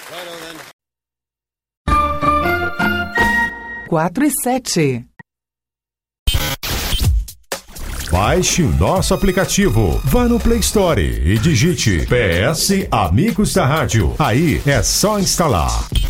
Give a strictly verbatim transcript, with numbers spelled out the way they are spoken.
Quatro e sete. Baixe o nosso aplicativo. Vá no Play Store e digite P S Amigos da Rádio. Aí é só instalar.